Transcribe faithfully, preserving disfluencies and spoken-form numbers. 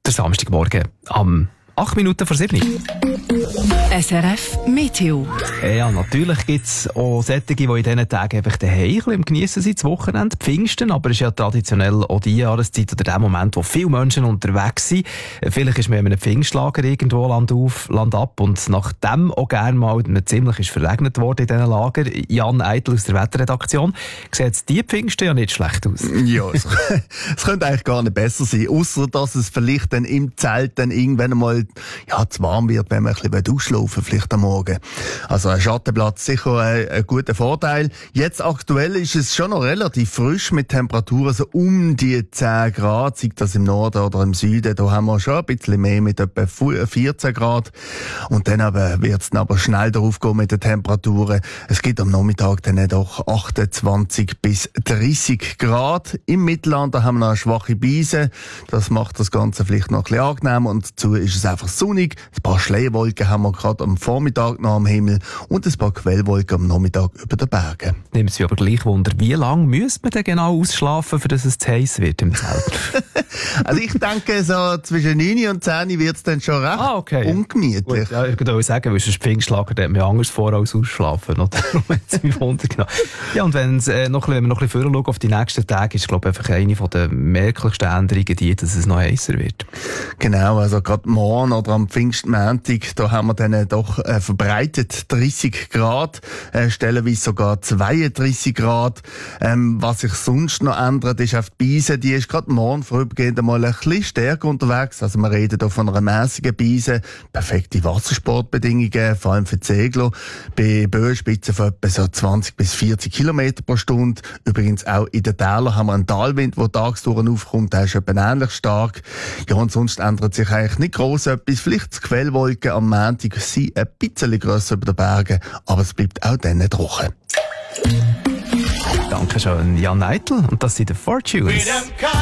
Der Samstagmorgen am acht Minuten vor sieben. S R F Meteo. Ja, natürlich gibt es auch solche, die in diesen Tagen einfach daheim im Geniessen sind, das Wochenende, Pfingsten, aber es ist ja traditionell auch die Jahreszeit oder der Moment, wo viele Menschen unterwegs sind. Vielleicht ist man in einem Pfingstlager irgendwo Land auf, Land ab und nachdem auch gerne mal ziemlich ist verregnet worden in diesen Lager. Jan Eitel aus der Wetterredaktion, sieht die Pfingsten ja nicht schlecht aus. Ja, es, es könnte eigentlich gar nicht besser sein, ausser dass es vielleicht dann im Zelt dann irgendwann mal ja, zu warm wird, wenn man ein bisschen ausschlafen vielleicht am Morgen. Also ein Schattenplatz sicher ein, ein guter Vorteil. Jetzt aktuell ist es schon noch relativ frisch mit Temperaturen so um die zehn Grad, sei das im Norden oder im Süden. Da haben wir schon ein bisschen mehr mit etwa vierzehn Grad. Und dann wird es aber schnell darauf gehen mit den Temperaturen. Es gibt am Nachmittag dann doch achtundzwanzig bis dreißig Grad. Im Mittelland da haben wir noch eine schwache Brise. Das macht das Ganze vielleicht noch ein bisschen angenehmer. Und dazu ist es einfach sonnig. Ein paar Schleierwolken haben wir gerade am Vormittag noch am Himmel und ein paar Quellwolken am Nachmittag über den Bergen. Nimmt es mich aber gleich Wunder, wie lange müsste man denn genau ausschlafen, für dass es zu heiß wird im Zelt? Also ich denke, so zwischen neun und zehn wird es dann schon recht ah, okay. ungemütlich. Gut, ja, ich würde sagen, weil es ein Pfingstlager, da hat man ja anders vor als ausschlafen. Oder? Darum hat es mich Wunder genommen. Ja, und wenn, äh, noch, wenn wir noch ein bisschen vorher schauen auf die nächsten Tage, ist glaube ich einfach eine der merklichsten Änderungen die, dass es noch heißer wird. Genau, also gerade morgen oder am Pfingstmontag, da haben wir dann doch äh, verbreitet dreißig Grad, äh, stellenweise sogar zweiunddreißig Grad. Ähm, was sich sonst noch ändert, ist auf die Beise, die ist gerade morgen vorübergehend einmal ein bisschen stärker unterwegs. Also wir reden hier von einer mäßigen Beise, perfekte Wassersportbedingungen, vor allem für die Segler, bei Böenspitzen von etwa so zwanzig bis vierzig Kilometer pro Stunde. Übrigens auch in den Tälern haben wir einen Talwind, der tagsdurch aufkommt, der ist etwa ähnlich stark. Ja, und sonst ändert sich eigentlich nicht gross etwas. Vielleicht die Quellwolken am Montag sind ein bisschen grösser über den Bergen, aber es bleibt auch dann trocken. Dankeschön, Jan Eitel. Und das sind die Fortunes.